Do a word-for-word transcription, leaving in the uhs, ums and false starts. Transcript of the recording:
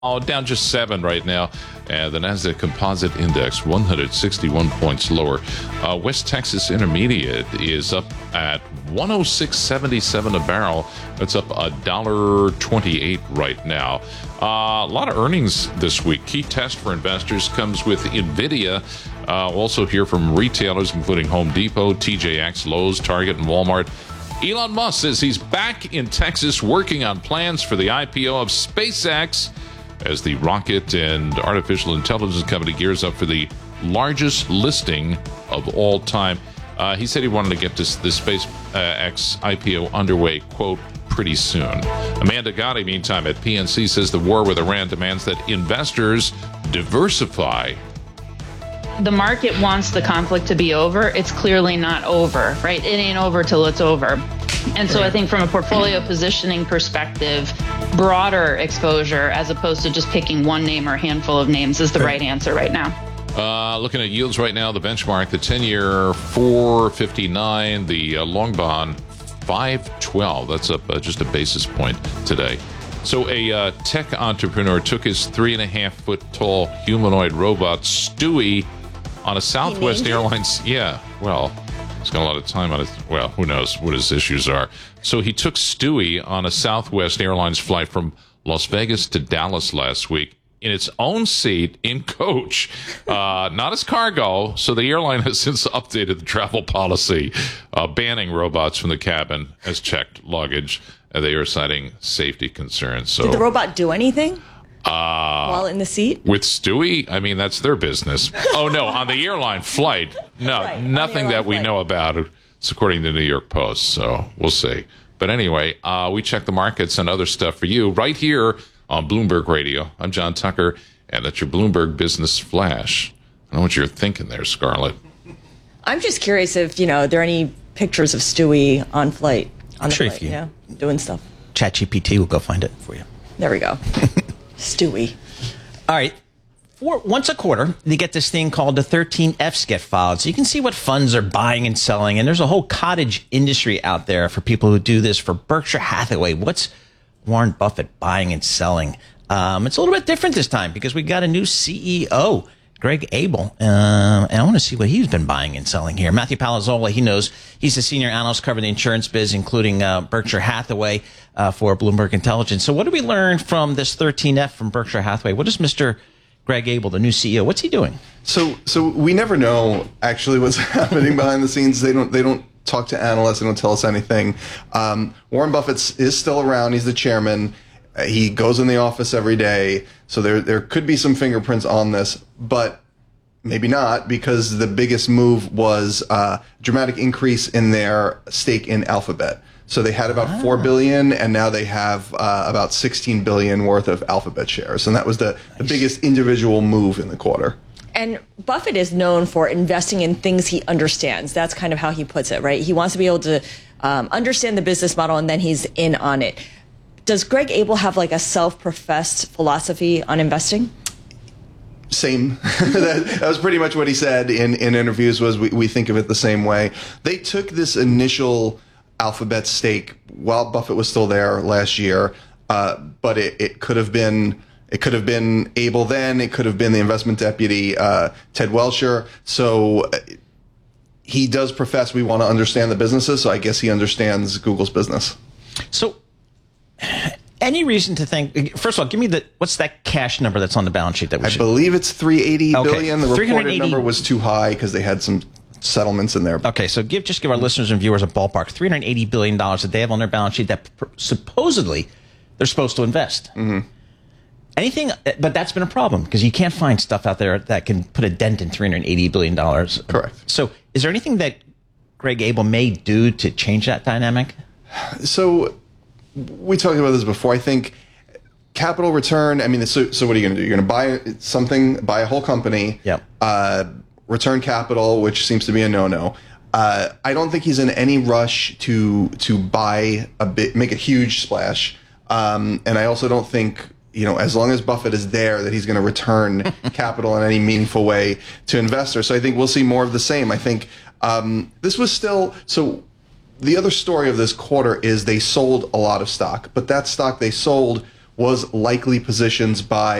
Oh, down just seven right now. Uh, the Nasdaq Composite Index, one hundred sixty-one points lower. Uh, West Texas Intermediate is up at one oh six seventy-seven a barrel. That's up one dollar twenty-eight right now. Uh, a lot of earnings this week. Key test for investors comes with NVIDIA. Uh, also hear from retailers, including Home Depot, T J X, Lowe's, Target, and Walmart. Elon Musk says he's back in Texas working on plans for the I P O of SpaceX, as the rocket and artificial intelligence company gears up for the largest listing of all time. Uh, he said he wanted to get this, this SpaceX I P O underway, quote, pretty soon. Amanda Gotti, meantime, at P N C, says the war with Iran demands that investors diversify. The market wants the conflict to be over. It's clearly not over, right? It ain't over till it's over. And so I think from a portfolio positioning perspective, broader exposure as opposed to just picking one name or a handful of names is the right answer right now. Uh, looking at yields right now, the benchmark, the ten-year four fifty-nine, the uh, long bond five twelve. That's up uh, just a basis point today. So a uh, tech entrepreneur took his three and a half foot tall humanoid robot Stewie on a Southwest Airlines. Yeah, well, he's got a lot of time on it. Well, who knows what his issues are. So he took Stewie on a Southwest Airlines flight from Las Vegas to Dallas last week in its own seat in coach, uh, not as cargo. So the airline has since updated the travel policy, uh, banning robots from the cabin as checked luggage. Uh, they are citing safety concerns. So did the robot do anything? Uh, While in the seat? With Stewie? I mean, that's their business. Oh, no, on the airline flight. No, right, nothing that we flight. know about. It's according to the New York Post, so we'll see. But anyway, uh, we check the markets and other stuff for you right here on Bloomberg Radio. I'm John Tucker, and that's your Bloomberg Business Flash. I don't know what you're thinking there, Scarlett. I'm just curious if, you know, there are any pictures of Stewie on flight. On I'm the sure flight, if you, you know, doing stuff. ChatGPT will go find it for you. There we go. Stewie. All right. For once a quarter, they get this thing called the thirteen Fs get filed. So you can see what funds are buying and selling. And there's a whole cottage industry out there for people who do this. For Berkshire Hathaway, what's Warren Buffett buying and selling? Um, it's a little bit different this time because we got a new C E O, Greg Abel. Um, and I want to see what he's been buying and selling here. Matthew Palazzola, he knows he's a senior analyst covering the insurance biz, including uh, Berkshire Hathaway uh, for Bloomberg Intelligence. So what did we learn from this thirteen F from Berkshire Hathaway? What is Mister Greg Abel, the new C E O, what's he doing? So, so we never know actually what's happening behind the scenes. They don't, they don't talk to analysts. They don't tell us anything. Um, Warren Buffett is still around. He's the chairman. Uh, he goes in the office every day. So there, there could be some fingerprints on this, but maybe not, because the biggest move was a uh, dramatic increase in their stake in Alphabet. So they had about ah. four billion, and now they have uh, about sixteen billion worth of Alphabet shares, and that was the, the biggest individual move in the quarter. And Buffett is known for investing in things he understands. That's kind of how he puts it, right? He wants to be able to um, understand the business model, and then he's in on it. Does Greg Abel have like a self-professed philosophy on investing? Same. that, that was pretty much what he said in, in interviews, was we, we think of it the same way. They took this initial Alphabet stake while Buffett was still there last year, uh, but it, it could have been it could have been Abel then. It could have been the investment deputy uh, Ted Welcher. So uh, he does profess we want to understand the businesses. So I guess he understands Google's business. So any reason to think? First of all, give me the what's that cash number that's on the balance sheet that we I should, believe it's three hundred eighty okay. billion. The reported number was too high because they had some settlements in there. Okay, so give just give our listeners and viewers a ballpark. three hundred eighty billion dollars that they have on their balance sheet that pr- supposedly they're supposed to invest. Mm-hmm. Anything, but that's been a problem because you can't find stuff out there that can put a dent in three hundred eighty billion dollars. Correct. So is there anything that Greg Abel may do to change that dynamic? So we talked about this before. I think capital return, I mean, so, so what are you going to do? You're going to buy something, buy a whole company. Yep. Uh, return capital, which seems to be a no-no. Uh, I don't think he's in any rush to to buy a bit, make a huge splash. Um, and I also don't think, you know, as long as Buffett is there, that he's going to return capital in any meaningful way to investors. So I think we'll see more of the same. I think um, this was still so. The other story of this quarter is they sold a lot of stock, but that stock they sold was likely positions by